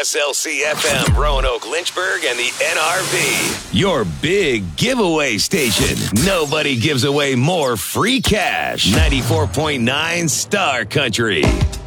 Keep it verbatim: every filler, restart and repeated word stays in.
S L C F M, Roanoke, Lynchburg, and the N R V. Your big giveaway station. Nobody gives away more free cash. ninety-four point nine Star Country.